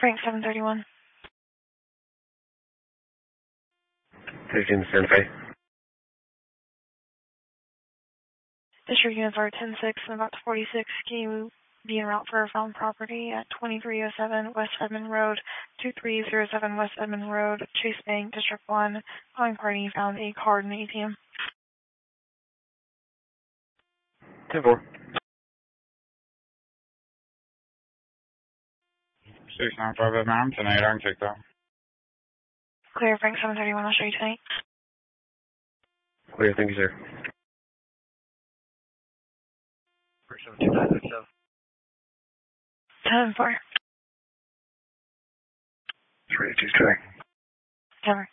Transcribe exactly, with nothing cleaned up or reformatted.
Frank seven thirty-one. thirteen Santa Fe. District units are ten six and about forty-six. Can you be en route for a found property at twenty-three oh seven West Edmond Road, two three oh seven West Edmond Road, Chase Bank, District one. Calling party found a card in the A T M. ten four. six nine five Vietnam, ten eight, I can take that. Clear, Frank seven thirty-one. I'll show you tonight. Clear, thank you, sir. seven two nine six seven. ten four. three two three. Cover.